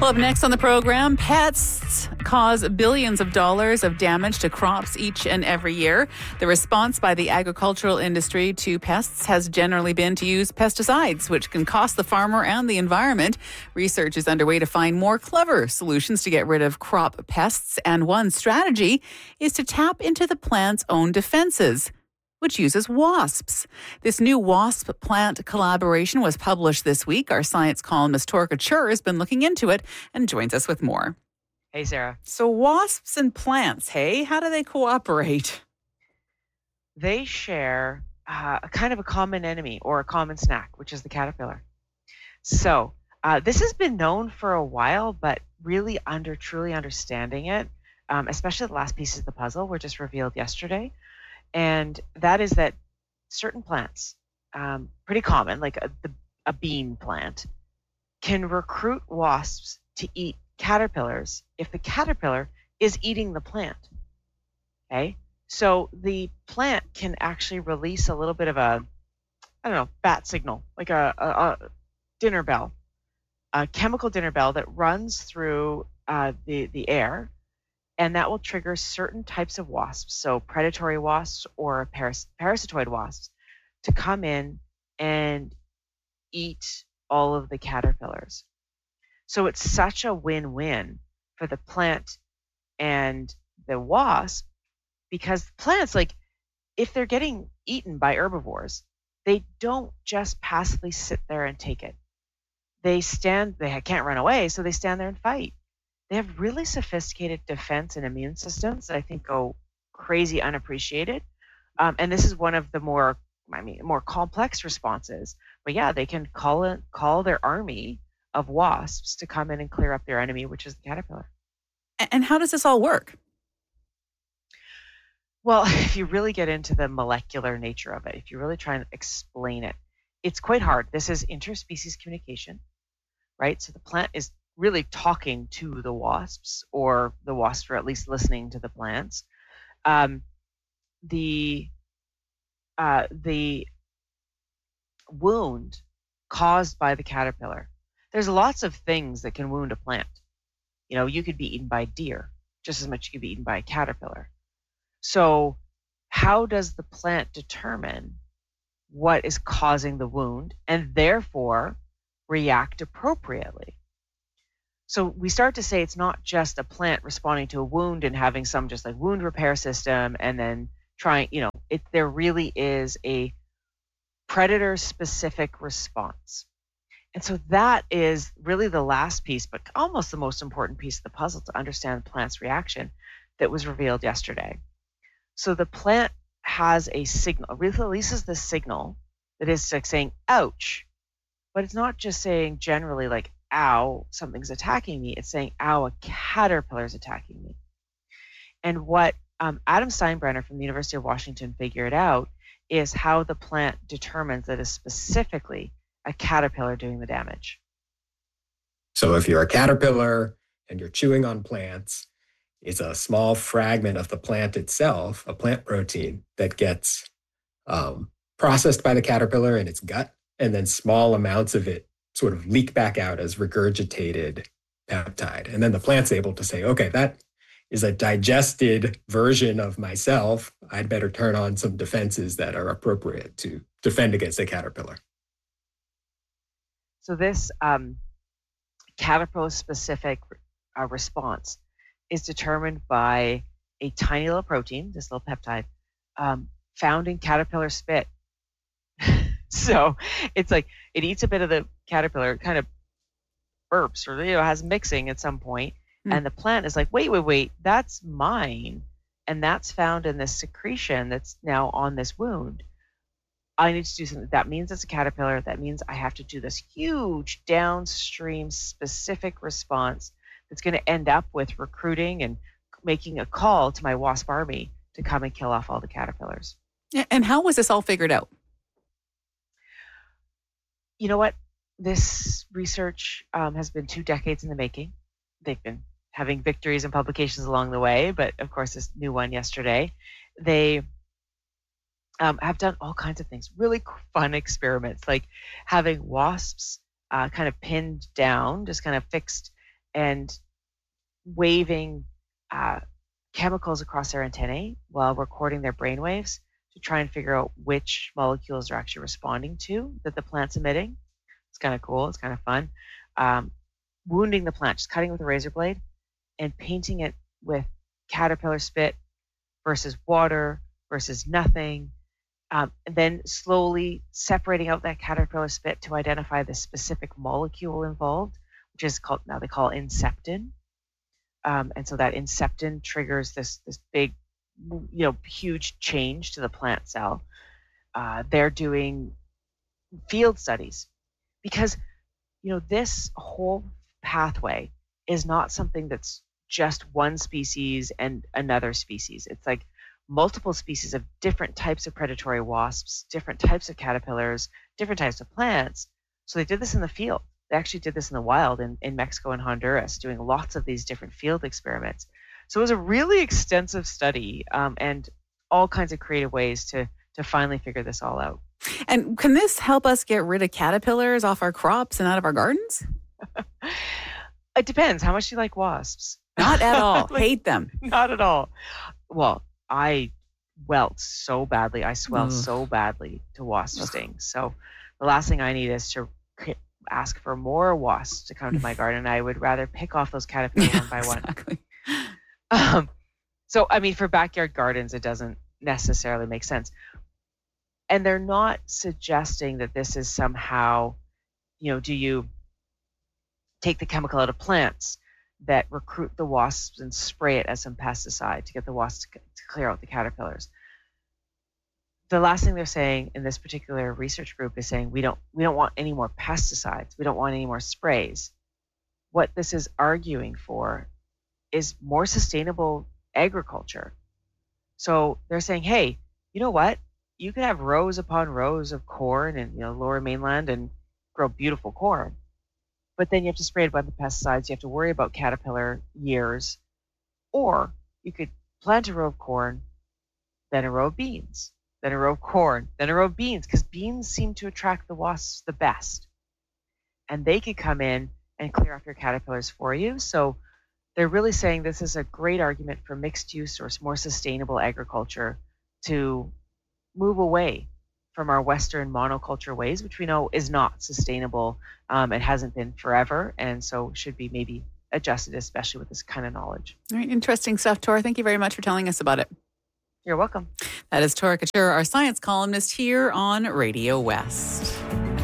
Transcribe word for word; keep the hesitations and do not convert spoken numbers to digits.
Well, up next on the program, pests cause billions of dollars of damage to crops each and every year. The response by the agricultural industry to pests has generally been to use pesticides, which can cost the farmer and the environment. Research is underway to find more clever solutions to get rid of crop pests, and one strategy is to tap into the plant's own defenses, which uses wasps. This new wasp plant collaboration was published this week. Our science columnist Torka Chur has been looking into it and joins us with more. Hey, Sarah. So wasps and plants, hey, how do they cooperate? They share uh, a kind of a common enemy or a common snack, which is the caterpillar. So uh, this has been known for a while, but really under truly understanding it, um, especially the last pieces of the puzzle were just revealed yesterday. And that is that certain plants, um, pretty common, like a, the, a bean plant, can recruit wasps to eat caterpillars if the caterpillar is eating the plant. Okay? So the plant can actually release a little bit of a, I don't know, bat signal, like a, a, a dinner bell, a chemical dinner bell that runs through uh, the, the air. And that will trigger certain types of wasps, so predatory wasps or paras- parasitoid wasps, to come in and eat all of the caterpillars. So it's such a win-win for the plant and the wasp, because plants, like, if they're getting eaten by herbivores, they don't just passively sit there and take it. They stand, they can't run away, so they stand there and fight. They have really sophisticated defense and immune systems that I think go crazy unappreciated. Um, and this is one of the more, I mean, more complex responses. But yeah, they can call it, call their army of wasps to come in and clear up their enemy, which is the caterpillar. And how does this all work? Well, if you really get into the molecular nature of it, if you really try and explain it, it's quite hard. This is interspecies communication, right? So the plant is really talking to the wasps, or the wasps are at least listening to the plants. Um, the uh, the wound caused by the caterpillar. There's lots of things that can wound a plant. You know, you could be eaten by a deer just as much as you could be eaten by a caterpillar. So how does the plant determine what is causing the wound and therefore react appropriately? So we start to say it's not just a plant responding to a wound and having some just like wound repair system and then trying, you know, it, there really is a predator specific response. And so that is really the last piece, but almost the most important piece of the puzzle to understand the plant's reaction that was revealed yesterday. So the plant has a signal, releases the signal that is like saying, ouch, but it's not just saying generally like, ow, something's attacking me. It's saying, ow, a caterpillar is attacking me. And what um, Adam Steinbrenner from the University of Washington figured out is how the plant determines that it's specifically a caterpillar doing the damage. So if you're a caterpillar and you're chewing on plants, it's a small fragment of the plant itself, a plant protein, that gets um, processed by the caterpillar in its gut, and then small amounts of it sort of leak back out as regurgitated peptide. And then the plant's able to say, okay, that is a digested version of myself. I'd better turn on some defenses that are appropriate to defend against a caterpillar. So this um, caterpillar-specific uh, response is determined by a tiny little protein, this little peptide, um, found in caterpillar spit. So it's like it eats a bit of the caterpillar, it kind of burps or you know has mixing at some point, mm. and the plant is like, wait, wait, wait, that's mine, and that's found in this secretion that's now on this wound. I need to do something. That means it's a caterpillar. That means I have to do this huge downstream specific response that's going to end up with recruiting and making a call to my wasp army to come and kill off all the caterpillars. And how was this all figured out? You know what? This research um, has been two decades in the making. They've been having victories and publications along the way, but of course, this new one yesterday, they um, have done all kinds of things, really fun experiments, like having wasps uh, kind of pinned down, just kind of fixed, and waving uh, chemicals across their antennae while recording their brainwaves to try and figure out which molecules they're actually responding to that the plant's emitting. It's kind of cool. It's kind of fun. Um, wounding the plant, just cutting with a razor blade and painting it with caterpillar spit versus water versus nothing. Um, and then slowly separating out that caterpillar spit to identify the specific molecule involved, which is called, now they call inceptin. Um, and so that inceptin triggers this this big, you know, huge change to the plant cell. Uh, they're doing field studies because, you know, this whole pathway is not something that's just one species and another species. It's like multiple species of different types of predatory wasps, different types of caterpillars, different types of plants. So they did this in the field. They actually did this in the wild in, in Mexico and Honduras, doing lots of these different field experiments. So it was a really extensive study um, and all kinds of creative ways to to finally figure this all out. And can this help us get rid of caterpillars off our crops and out of our gardens? It depends. How much do you like wasps? Not at all. Like, hate them. Not at all. Well, I welt so badly. I swell Ugh. so badly to wasp stings. So the last thing I need is to ask for more wasps to come to my garden. I would rather pick off those caterpillars Yeah, one by one. exactly. Um, so, I mean, for backyard gardens, it doesn't necessarily make sense. And they're not suggesting that this is somehow, you know, do you take the chemical out of plants that recruit the wasps and spray it as some pesticide to get the wasps to, to clear out the caterpillars? The last thing they're saying in this particular research group is saying we don't we don't want any more pesticides. We don't want any more sprays. What this is arguing for is more sustainable agriculture. So they're saying, hey, you know what? You can have rows upon rows of corn in, you know, Lower Mainland and grow beautiful corn. But then you have to spray it by the pesticides. You have to worry about caterpillar years. Or you could plant a row of corn, then a row of beans, then a row of corn, then a row of beans, because beans seem to attract the wasps the best. And they could come in and clear off your caterpillars for you. So they're really saying this is a great argument for mixed use or more sustainable agriculture to move away from our Western monoculture ways, which we know is not sustainable. Um, it hasn't been forever, and so should be maybe adjusted, especially with this kind of knowledge. All right, interesting stuff, Tora. Thank you very much for telling us about it. You're welcome. That is Tora Couture, our science columnist here on Radio West.